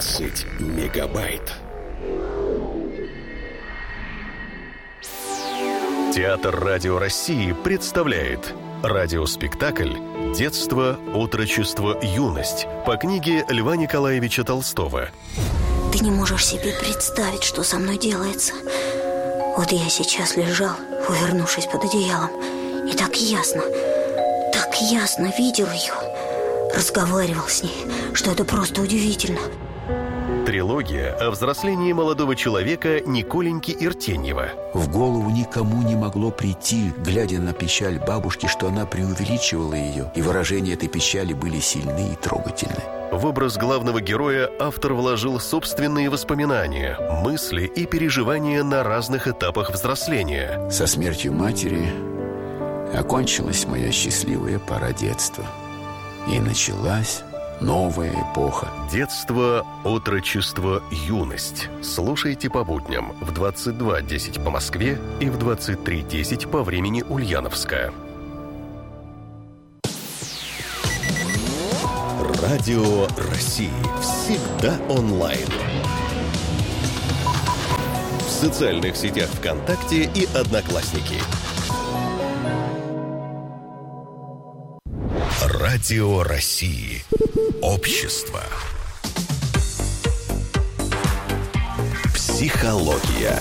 30 мегабайт. Театр Радио России представляет радиоспектакль «Детство, отрочество, юность» по книге Льва Николаевича Толстого. Ты не можешь себе представить, что со мной делается. Вот я сейчас лежал, увернувшись под одеялом, и так ясно видел ее, разговаривал с ней, что это просто удивительно. Трилогия о взрослении молодого человека Николеньки Иртеньева. В голову никому не могло прийти, глядя на печаль бабушки, что она преувеличивала ее, и выражения этой печали были сильны и трогательны. В образ главного героя автор вложил собственные воспоминания, мысли и переживания на разных этапах взросления. Со смертью матери окончилась моя счастливая пора детства. И началась новая эпоха. Детство, отрочество, юность. Слушайте по будням в 22:10 по Москве и в 23:10 по времени Ульяновска. Радио России. Всегда онлайн. В социальных сетях ВКонтакте и Одноклассники. Радио России. Общество. Психология.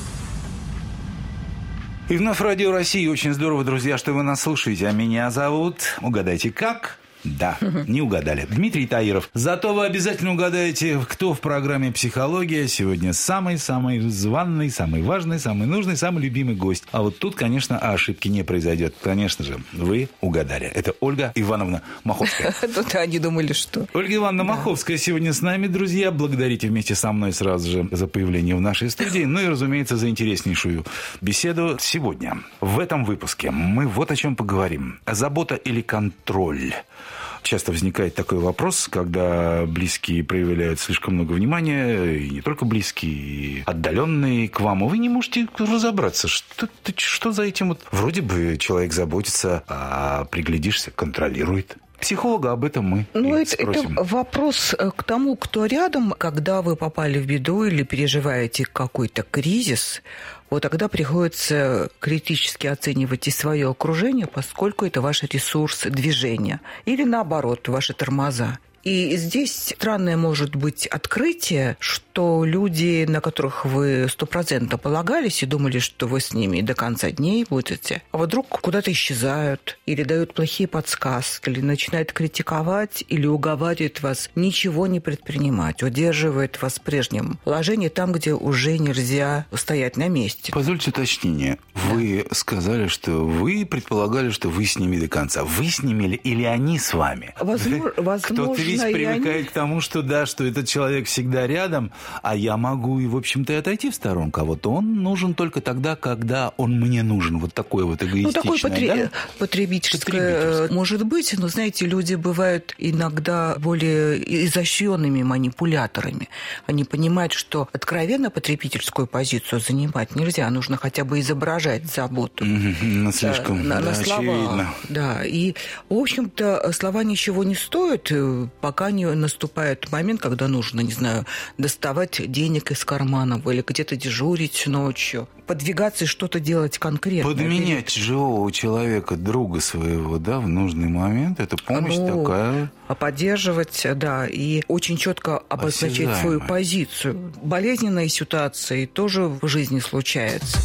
И вновь Радио России. Очень здорово, друзья, что вы нас слушаете. А меня зовут... Угадайте, как? Да, не угадали. Дмитрий Таиров. Зато вы обязательно угадаете, кто в программе «Психология» сегодня самый-самый званый, самый важный, самый нужный, самый любимый гость. А вот тут, конечно, ошибки не произойдет. Конечно же, вы угадали. Это Ольга Ивановна Маховская. Тут они думали, что... Ольга Ивановна Маховская сегодня с нами, друзья. Благодарите вместе со мной сразу же за появление в нашей студии. Ну и, разумеется, за интереснейшую беседу сегодня. В этом выпуске мы вот о чем поговорим. Забота или контроль? Часто возникает такой вопрос, когда близкие проявляют слишком много внимания, и не только близкие, и отдаленные к вам, и вы не можете разобраться, что за этим вот. Вроде бы человек заботится, а приглядишься, контролирует. Психолога об этом мы спросим. Это вопрос к тому, кто рядом, когда вы попали в беду или переживаете какой-то кризис. Вот тогда приходится критически оценивать и свое окружение, поскольку это ваш ресурс движения. Или наоборот, ваши тормоза. И здесь странное может быть открытие, что люди, на которых вы 100% полагались и думали, что вы с ними до конца дней будете, а вдруг куда-то исчезают, или дают плохие подсказки, или начинают критиковать, или уговаривают вас ничего не предпринимать, удерживает вас в прежнем положении там, где уже нельзя стоять на месте. Позвольте уточнение. Вы сказали, что вы предполагали, что вы с ними до конца. Вы с ними или они с вами? Возможно, привыкает к тому, что да, что этот человек всегда рядом, а я могу и, в общем-то, и отойти в сторонку. А вот он нужен только тогда, когда он мне нужен. Вот такой вот эгоистичный. Потребительское может быть, но, знаете, люди бывают иногда более изощренными манипуляторами. Они понимают, что откровенно потребительскую позицию занимать нельзя, нужно хотя бы изображать заботу. Слишком, на слова. Очевидно. Да, и, в общем-то, слова ничего не стоят, пока не наступает момент, когда нужно, не знаю, доставать денег из карманов или где-то дежурить ночью, подвигаться и что-то делать конкретно. Подменять живого человека, друга своего, да, в нужный момент, это помощь такая. Поддерживать, да, и очень четко обозначать свою позицию. Болезненные ситуации тоже в жизни случаются.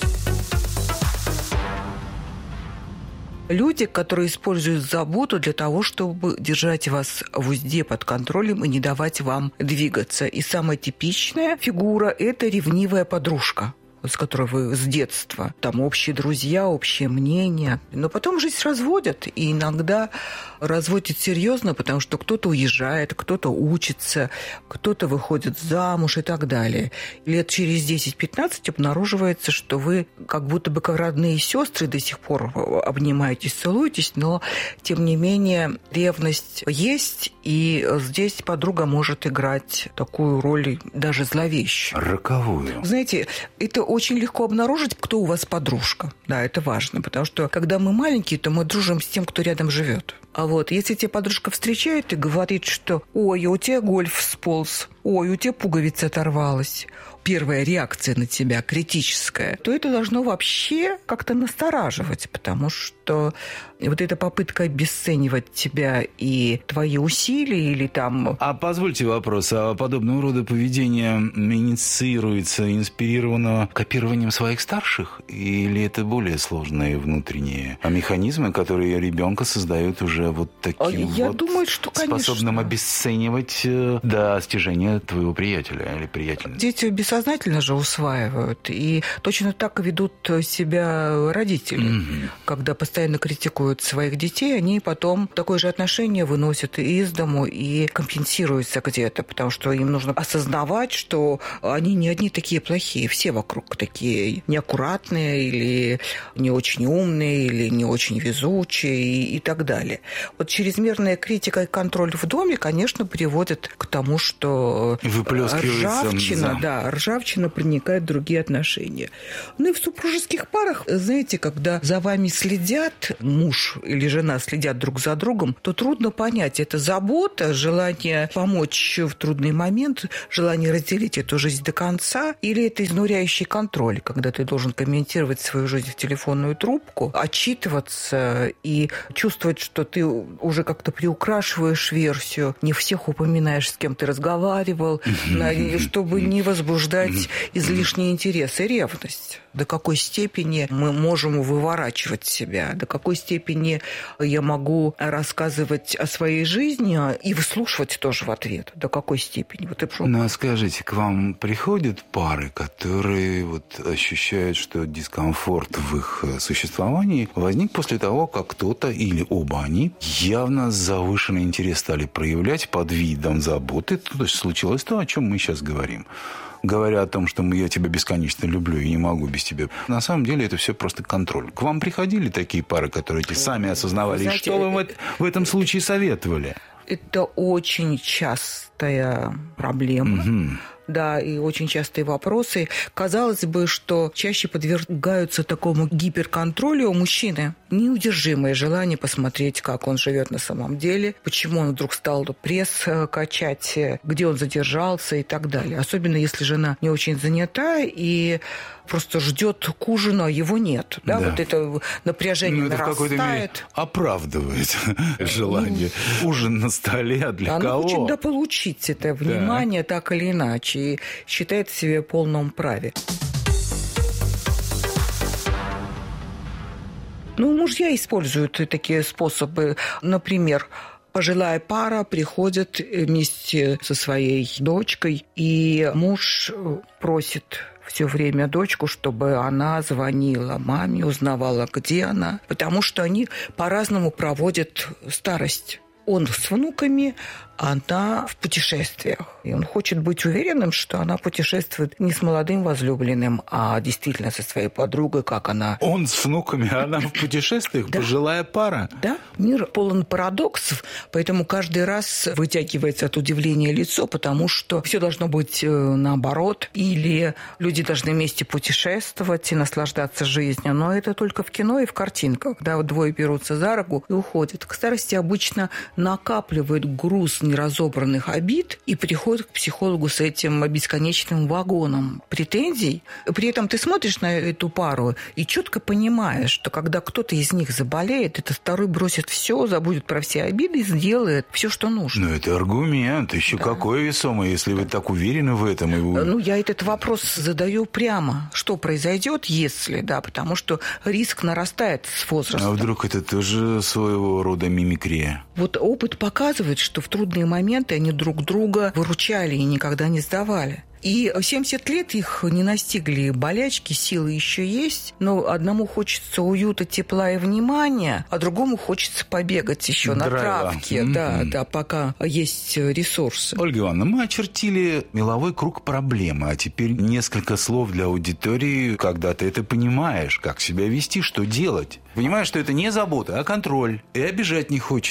Люди, которые используют заботу для того, чтобы держать вас в узде под контролем и не давать вам двигаться. И самая типичная фигура – это ревнивая подружка, с которой вы с детства. Там общие друзья, общее мнение. Но потом жизнь разводят, и иногда разводят серьезно, потому что кто-то уезжает, кто-то учится, кто-то выходит замуж и так далее. Лет через 10-15 обнаруживается, что вы как будто бы как родные сестры до сих пор обнимаетесь, целуетесь, но, тем не менее, ревность есть, и здесь подруга может играть такую роль даже зловещую. Роковую. Знаете, это очень легко обнаружить, кто у вас подружка. Да, это важно, потому что, когда мы маленькие, то мы дружим с тем, кто рядом живет. А вот если тебя подружка встречает и говорит, что «Ой, у тебя гольф сполз», «Ой, у тебя пуговица оторвалась», первая реакция на тебя критическая, то это должно вообще как-то настораживать, потому что вот эта попытка обесценивать тебя и твои усилия или там... А позвольте вопрос, а подобного рода поведение инициируется, инспирировано копированием своих старших? Или это более сложные внутренние механизмы, которые ребенка создают уже вот таким Я думаю, что, конечно, способным обесценивать достижения твоего приятеля или приятельницы? Дети бессознательно же усваивают, и точно так ведут себя родители. Когда постоянно критикуют своих детей, они потом такое же отношение выносят из дому и компенсируются где-то, потому что им нужно осознавать, что они не одни такие плохие, все вокруг такие неаккуратные или не очень умные, или не очень везучие и так далее. Вот чрезмерная критика и контроль в доме, конечно, приводит к тому, что ржавчина проникает в другие отношения. Ну и в супружеских парах, знаете, когда за вами следят, муж или жена следят друг за другом, то трудно понять, это забота, желание помочь в трудный момент, желание разделить эту жизнь до конца, или это изнуряющий контроль, когда ты должен комментировать свою жизнь в телефонную трубку, отчитываться и чувствовать, что ты уже как-то приукрашиваешь версию, не всех упоминаешь, с кем ты разговаривал, чтобы не возбуждать излишний интерес и ревность. До какой степени мы можем выворачивать себя, до какой степени я могу рассказывать о своей жизни и выслушивать тоже в ответ, до какой степени. Ну, а скажите, к вам приходят пары, которые ощущают, что дискомфорт в их существовании возник после того, как кто-то или оба они явно завышенный интерес стали проявлять под видом заботы, то есть случилось то, о чем мы сейчас говорим. Говоря о том, что я тебя бесконечно люблю и не могу без тебя. На самом деле это все просто контроль. К вам приходили такие пары, которые сами осознавали, знаете, что вы в этом случае советовали? Это очень частая проблема. Да, и очень частые вопросы. Казалось бы, что чаще подвергаются такому гиперконтролю мужчины. Неудержимое желание посмотреть, как он живет на самом деле, почему он вдруг стал пресс качать, где он задержался и так далее. Особенно если жена не очень занята и просто ждет к ужину, а его нет. Да? Вот это напряжение нарастает. Это в какой-то мере оправдывает желание. Ужин на столе, а для кого? Она хочет дополучить это внимание так или иначе и считает себя в полном праве. Мужья используют такие способы. Например, пожилая пара приходит вместе со своей дочкой, и муж просит все время дочку, чтобы она звонила маме, узнавала, где она, потому что они по-разному проводят старость. Он с внуками, она в путешествиях. И он хочет быть уверенным, что она путешествует не с молодым возлюбленным, а действительно со своей подругой, как она... Он с внуками, а она в путешествиях? Да. Пожилая пара? Да. Мир полон парадоксов, поэтому каждый раз вытягивается от удивления лицо, потому что все должно быть наоборот. Или люди должны вместе путешествовать и наслаждаться жизнью. Но это только в кино и в картинках. Да, двое берутся за руку и уходят. К старости обычно накапливают груз неразобранных обид и приходят к психологу с этим бесконечным вагоном претензий. При этом ты смотришь на эту пару и четко понимаешь, что когда кто-то из них заболеет, этот второй бросит все, забудет про все обиды и сделает все, что нужно. Но это аргумент. Еще какой весомый, если вы так уверены в этом. Я этот вопрос задаю прямо. Что произойдет, если, да, потому что риск нарастает с возрастом. А вдруг это тоже своего рода мимикрия? Опыт показывает, что в трудные моменты они друг друга выручали и никогда не сдавали. И 70 лет их не настигли болячки, силы еще есть, но одному хочется уюта, тепла и внимания, а другому хочется побегать еще на травке, да, пока есть ресурсы. Ольга Ивановна, мы очертили меловой круг проблемы, а теперь несколько слов для аудитории, когда ты это понимаешь, как себя вести, что делать. Понимаешь, что это не забота, а контроль, и обижать не хочется.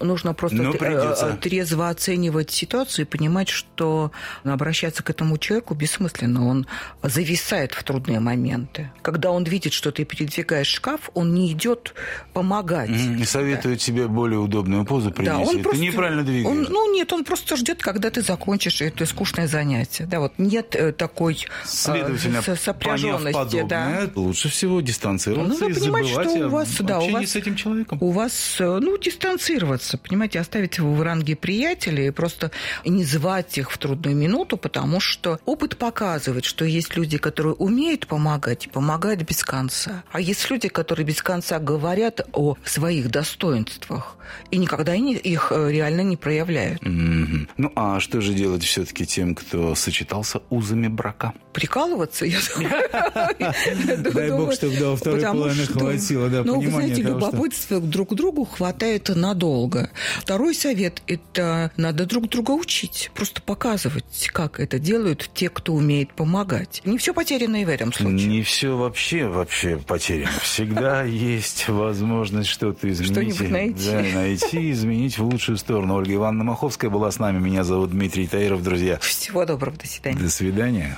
нужно просто трезво оценивать ситуацию и понимать, что обращаться к этому человеку бессмысленно. Он зависает в трудные моменты. Когда он видит, что ты передвигаешь шкаф, он не идет помогать. И советует тебе более удобную позу принести. Да, ты неправильно двигаешь. Он просто ждет, когда ты закончишь это скучное занятие. Да, вот нет такой сопряженности. Да. Лучше всего дистанцироваться и забывать общение с этим человеком. У вас, дистанцироваться, понимаете, оставить его в ранге приятелей и просто не звать их в трудную минуту, потому что опыт показывает, что есть люди, которые умеют помогать, и помогают без конца. А есть люди, которые без конца говорят о своих достоинствах и никогда их реально не проявляют. Mm-hmm. Ну, а что же делать все-таки тем, кто сочетался узами брака? Прикалываться, я думаю. Дай бог, чтобы до второй половины хватило, да, понимания. Вы знаете, любопытство друг к другу хватает надолго. Второй совет – это надо друг друга учить, просто показывать, как это делают те, кто умеет помогать. Не все потеряно и в этом случае. Не все вообще потеряно. Всегда есть возможность что-то изменить. Что-нибудь найти. Да, найти, изменить в лучшую сторону. Ольга Ивановна Маховская была с нами. Меня зовут Дмитрий Таиров, друзья. Всего доброго, до свидания. До свидания.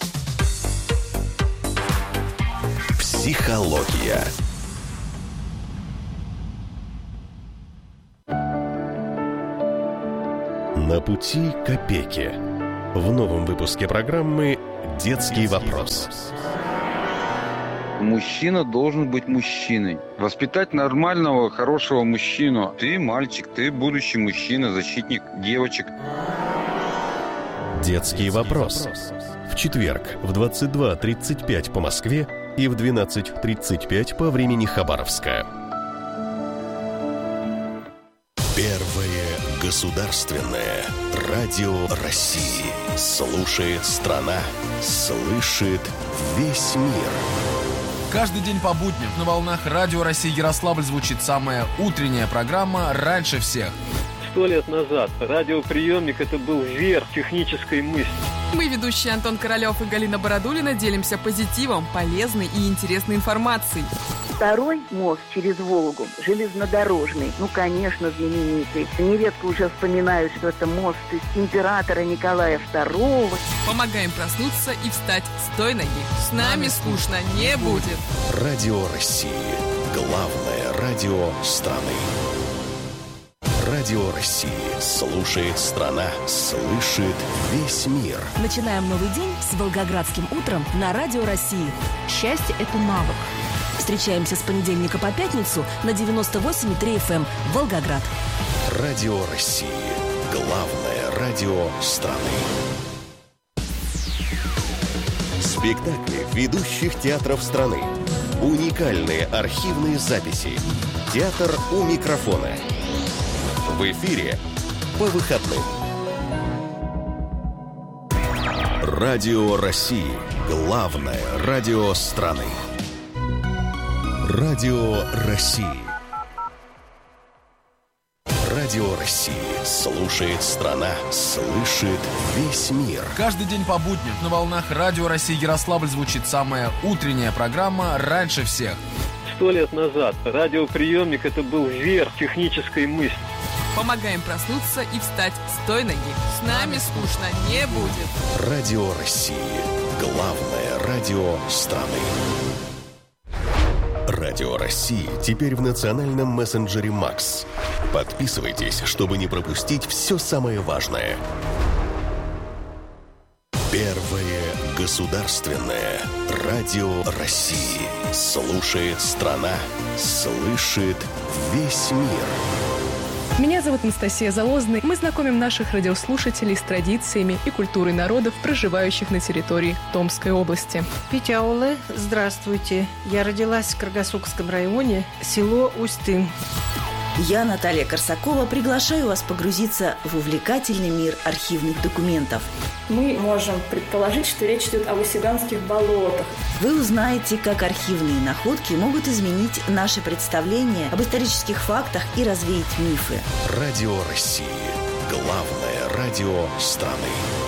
Психология. На пути к опеке. В новом выпуске программы «Детский вопрос». Мужчина должен быть мужчиной. Воспитать нормального, хорошего мужчину. Ты мальчик, ты будущий мужчина, защитник девочек. «Детский вопрос». В четверг в 22:35 по Москве и в 12:35 по времени Хабаровска. Первое государственное радио России. Слушает страна, слышит весь мир. Каждый день по будням на волнах радио России Ярославль звучит самая утренняя программа «Раньше всех». 100 лет назад радиоприемник – это был верх технической мысли. Мы, ведущие Антон Королёв и Галина Бородулина, делимся позитивом, полезной и интересной информацией. Второй мост через Волгу, железнодорожный, конечно, знаменитый. Нередко уже вспоминают, что это мост императора Николая II. Помогаем проснуться и встать с той ноги. С нами скучно не будет. Радио России. Главное радио страны. Радио России. Слушает страна, слышит весь мир. Начинаем новый день с Волгоградским утром на Радио России. Счастье – это навык. Встречаемся с понедельника по пятницу на 98,3 FM Волгоград. Радио России. Главное радио страны. Спектакли ведущих театров страны. Уникальные архивные записи. Театр у микрофона. В эфире по выходным. Радио России. Главное радио страны. Радио России. Радио России. Слушает страна, слышит весь мир. Каждый день по будням на волнах радио России Ярославль звучит самая утренняя программа «Раньше всех». 100 лет назад радиоприемник – это был верх технической мысли. Помогаем проснуться и встать с той ноги. С нами скучно не будет. Радио России. Главное радио страны. Радио России теперь в национальном мессенджере Макс. Подписывайтесь, чтобы не пропустить все самое важное. Первое государственное радио России. Слушает страна, слышит весь мир. Меня зовут Анастасия Залозная. Мы знакомим наших радиослушателей с традициями и культурой народов, проживающих на территории Томской области. Питяулы, здравствуйте. Я родилась в Каргасукском районе, село Устын. Я, Наталья Корсакова, приглашаю вас погрузиться в увлекательный мир архивных документов. Мы можем предположить, что речь идет о Васюганских болотах. Вы узнаете, как архивные находки могут изменить наше представление об исторических фактах и развеять мифы. Радио России. Главное радио страны.